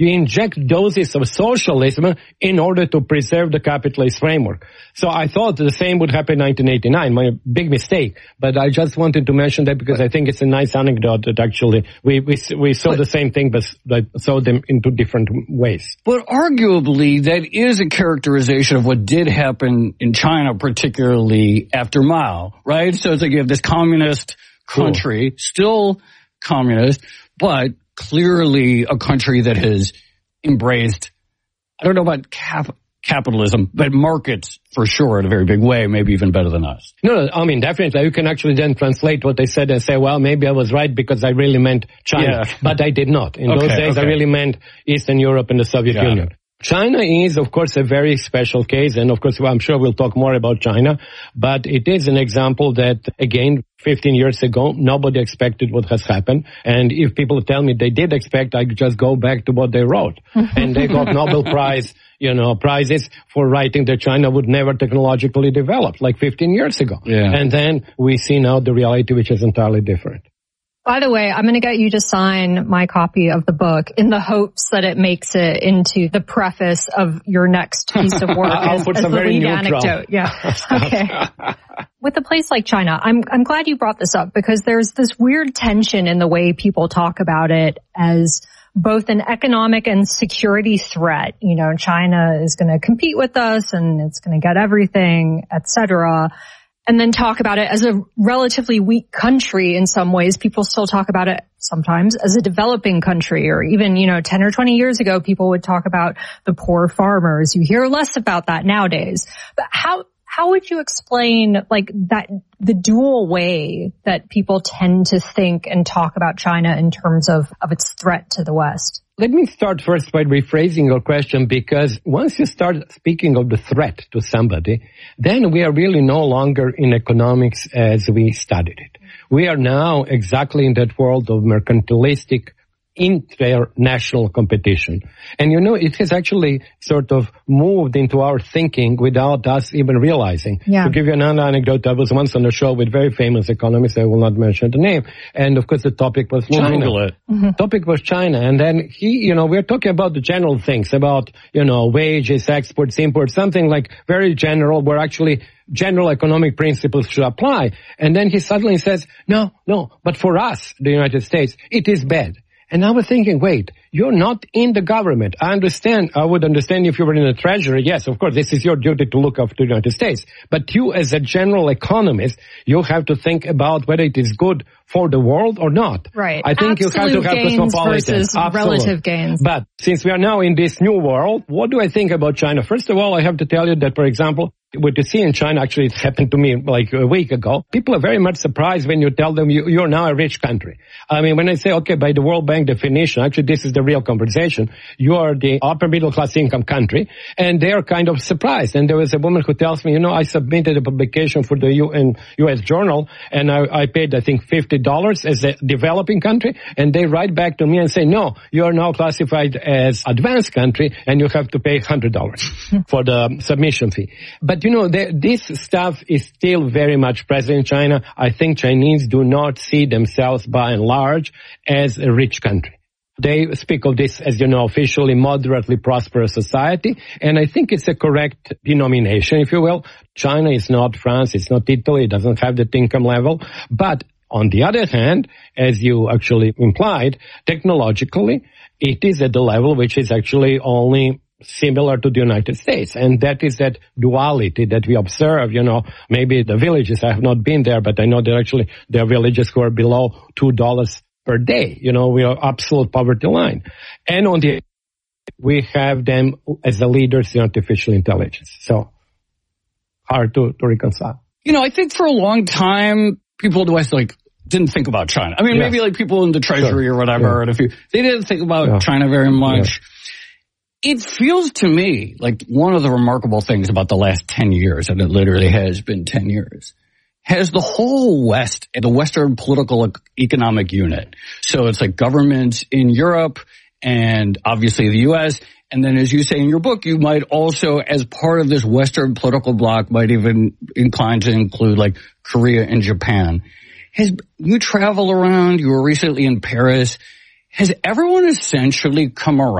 you inject doses of socialism in order to preserve the capitalist framework. So I thought the same would happen in 1989, my big mistake. But I just wanted to mention that because I think it's a nice anecdote that actually we saw the same thing, but saw them in two different ways. But arguably, that is a characterization of what did happen in China, particularly after Mao, right? So it's like you have this communist country, still communist, but clearly a country that has embraced, I don't know about capitalism, but markets for sure in a very big way, maybe even better than us. No, I mean, definitely. You can actually then translate what they said and say, well, maybe I was right because I really meant China. Yeah. But I did not. In those days, I really meant Eastern Europe and the Soviet Union. China is, of course, a very special case, and of course, I'm sure we'll talk more about China, but it is an example that, again, 15 years ago, nobody expected what has happened, and if people tell me they did expect, I just go back to what they wrote, and they got Nobel Prize, prizes for writing that China would never technologically develop, like 15 years ago. Yeah. And then we see now the reality, which is entirely different. By the way, I'm going to get you to sign my copy of the book in the hopes that it makes it into the preface of your next piece of work as the lead anecdote. Yeah. Okay. With a place like China, I'm glad you brought this up because there's this weird tension in the way people talk about it as both an economic and security threat. China is going to compete with us and it's going to get everything, et cetera. And then talk about it as a relatively weak country in some ways. People still talk about it sometimes as a developing country, or even, 10 or 20 years ago, people would talk about the poor farmers. You hear less about that nowadays. But how would you explain that the dual way that people tend to think and talk about China in terms of its threat to the West? Let me start first by rephrasing your question, because once you start speaking of the threat to somebody, then we are really no longer in economics as we studied it. We are now exactly in that world of mercantilistic international competition. And it has actually sort of moved into our thinking without us even realizing. Yeah. To give you another anecdote, I was once on a show with very famous economists, I will not mention the name, and of course the topic was China. Mm-hmm. Topic was China, and then we're talking about the general things, about, wages, exports, imports, something like very general, where actually general economic principles should apply. And then he suddenly says, no, but for us, the United States, it is bad. And I was thinking, wait, you're not in the government. I would understand if you were in the treasury. Yes, of course, this is your duty to look after the United States. But you, as a general economist, you have to think about whether it is good for the world or not. Right. I think absolute you have to have cosmopolitan versus relative gains. But since we are now in this new world, what do I think about China? First of all, I have to tell you that, for example, what you see in China, actually it happened to me like a week ago. People are very much surprised when you tell them you're now a rich country. I mean, when I say, okay, by the World Bank definition, actually this is the real conversation, you are the upper middle class income country, and they are kind of surprised. And there was a woman who tells me, I submitted a publication for the U.S. Journal, and I paid, I think, $50 as a developing country, and they write back to me and say, no, you are now classified as advanced country, and you have to pay $100 for the submission fee. But this stuff is still very much present in China. I think Chinese do not see themselves by and large as a rich country. They speak of this as, officially moderately prosperous society, and I think it's a correct denomination, if you will. China is not France, it's not Italy, it doesn't have that income level. But on the other hand, as you actually implied, technologically, it is at the level which is actually only similar to the United States. And that is that duality that we observe, maybe the villages, I have not been there, but I know that actually there are villages who are below $2 per day. We are absolute poverty line. And on the we have them as the leaders in artificial intelligence. So hard to reconcile. I think for a long time, people in the West didn't think about China. I mean, maybe people in the treasury or whatever, and they didn't think about China very much. Yeah. It feels to me like one of the remarkable things about the last 10 years, and it literally has been 10 years, has the whole West, the Western political economic unit. So it's like governments in Europe and obviously the U.S. And then as you say in your book, you might also, as part of this Western political bloc, might even incline to include Korea and Japan. You travel around, you were recently in Paris. Has everyone essentially come around